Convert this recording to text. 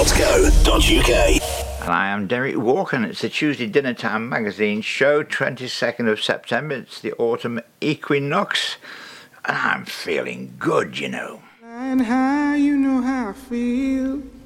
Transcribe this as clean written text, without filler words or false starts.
Sportsco.uk. And I am Derek Walker, and it's the Tuesday Dinner Time magazine show, 22nd of September. It's the autumn equinox, and I'm feeling good, you know. And how you know how I feel.